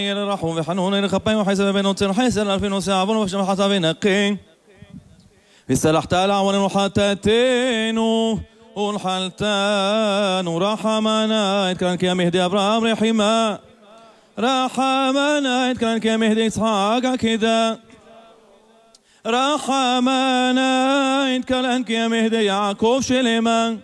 ير رحوم بحنون ير خبين وحسب بين وتر حسن 2000 ساعة وفش حسب نقين في سلحت العون وحتى تينو والحلتان ورحمنا كان يا مهدي ابراهيم رحمه رحمنا كان يا مهدي اسحاق كذا رحمنا كان يا مهدي يعقوب سليمان